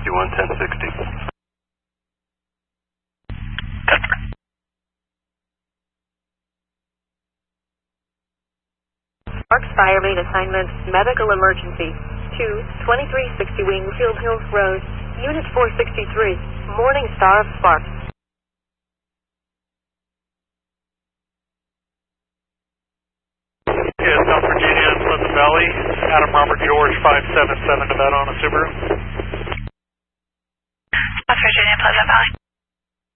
51-1060. Sparks Fire Main Assignment, Medical Emergency, 2-2360 Wingfield Hills Road, Unit 463, Morning Star of Sparks. Yes, South Virginia, Pleasant Valley, Adam Robert George, 577 Nevada on a Subaru. South Virginia, Pleasant Valley.